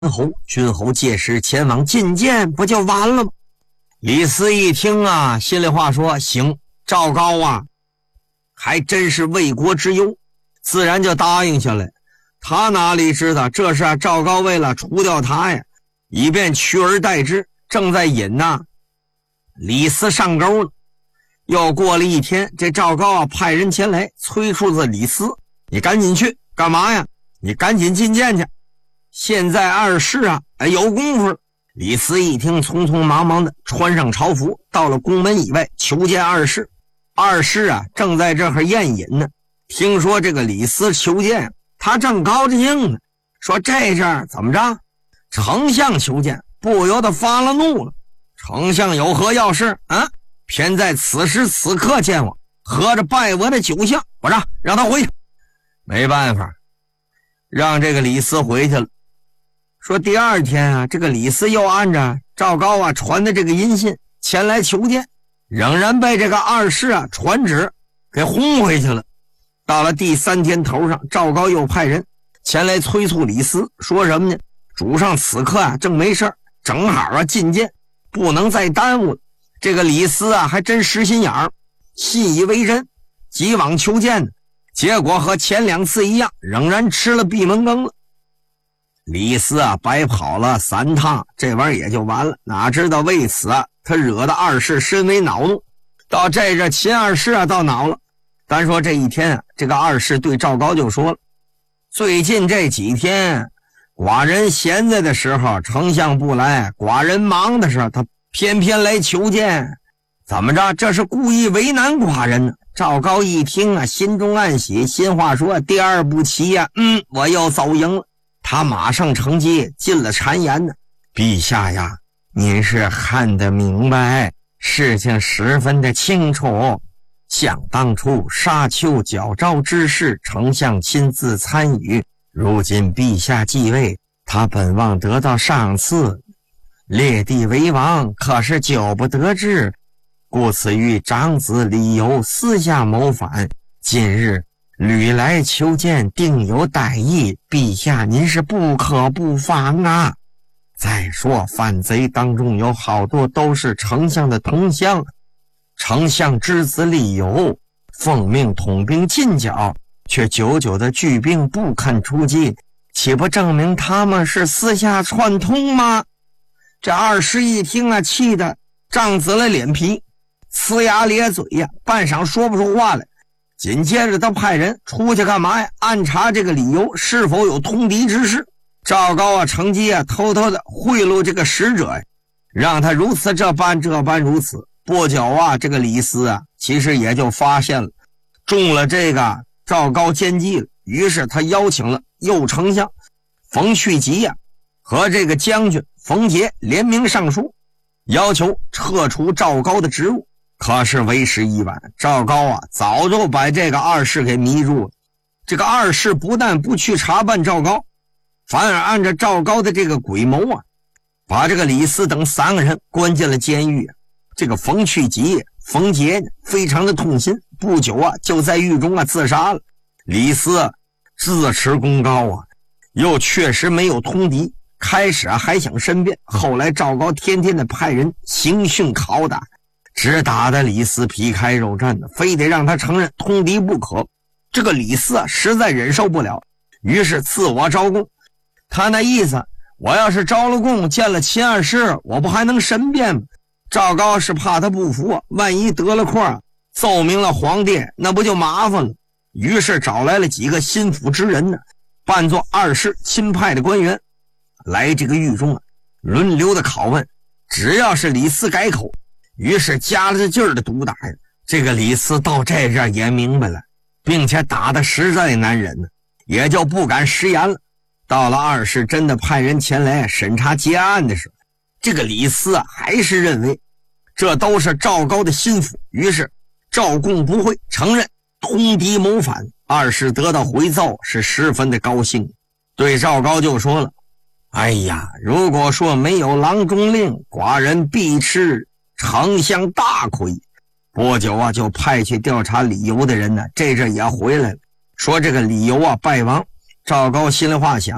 君侯届时前往觐见，不就完了吗？李斯一听啊，心里话说，行，赵高啊还真是为国之忧，自然就答应下来。他哪里知道这是赵高为了除掉他呀，以便取而代之，正在引呐。李斯上钩了。又过了一天，这赵高啊派人前来催促着李斯，你赶紧去干嘛呀？你赶紧觐见去，现在二世啊有功夫了。李斯一听，匆匆忙忙的穿上朝服，到了宫门以外求见二世。二世啊正在这儿宴饮呢，听说这个李斯求见，他正高兴呢，说这阵儿怎么着？丞相求见，不由得发了怒了。丞相有何要事啊？偏在此时此刻见我，喝着拜我的酒相，我让他回去。没办法，让这个李斯回去了。说第二天啊，这个李斯又按着赵高啊传的这个音信前来求见，仍然被这个二世啊传旨给轰回去了。到了第三天头上，赵高又派人前来催促李斯，说什么呢？主上此刻啊正没事，正好啊觐见，不能再耽误了。这个李斯啊还真实心眼儿，信以为真，急往求见呢。结果和前两次一样，仍然吃了闭门羹了。李斯啊白跑了3趟，这玩意儿也就完了。哪知道为此啊他惹得二世深为恼怒。到这秦二世啊到恼了。单说这一天啊，这个二世对赵高就说了，最近这几天寡人闲着的时候丞相不来，寡人忙的时候他偏偏来求见，怎么着？这是故意为难寡人呢？赵高一听啊，心中暗喜，心话说第二步棋呀，我又走赢了。他马上乘机进了谗言呢，陛下呀，您是看得明白，事情十分的清楚。想当初沙丘矫诏之事，丞相亲自参与，如今陛下继位，他本望得到赏赐，列地为王，可是久不得志，故此与长子李由私下谋反，近日屡来求见，定有歹意，陛下您是不可不防啊。再说反贼当中有好多都是丞相的同乡，丞相之子李由奉命统兵进剿，却久久的聚兵不肯出击，岂不证明他们是私下串通吗？这二世一听啊，气得涨紫了脸皮，呲牙咧嘴呀，半晌说不出话来。紧接着他派人出去干嘛呀？暗查这个李由是否有通敌之事。赵高啊乘机啊偷偷的贿赂这个使者呀，让他如此这般如此。不久啊，这个李斯啊其实也就发现了中了这个赵高奸计了，于是他邀请了右丞相冯续集呀和这个将军冯杰联名上书，要求撤除赵高的职务。可是为时已晚，赵高啊早就把这个二世给迷住了。这个二世不但不去查办赵高，反而按照赵高的这个诡谋啊，把这个李斯等3个人关进了监狱。这个冯续集、冯杰呢非常的痛心，不久啊就在狱中啊自杀了。李斯自持功高啊，又确实没有通敌，开始啊还想申辩，后来赵高天天的派人刑讯拷打，只打得李斯皮开肉绽的，非得让他承认通敌不可。这个李斯啊实在忍受不了，于是自我招供。他那意思，我要是招了供，见了秦二世，我不还能申辩吗？赵高是怕他不服啊，万一得了空奏明了皇帝，那不就麻烦了。于是找来了几个心腹之人呢，扮作二世亲派的官员，来这个狱中啊轮流的拷问，只要是李斯改口，于是加了劲儿的毒打呀。这个李斯到这也明白了，并且打得实在难忍呢，也就不敢食言了。到了二世真的派人前来审查结案的时候，这个李斯啊还是认为这都是赵高的心腹，于是赵供不讳，承认通敌谋反。二世得到回奏是十分的高兴，对赵高就说了，哎呀，如果说没有郎中令，寡人必吃丞相大亏。不久啊就派去调查李由的人呢，这阵也回来了，说这个李由啊败亡。赵高心里话想，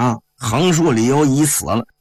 横竖李由已死了，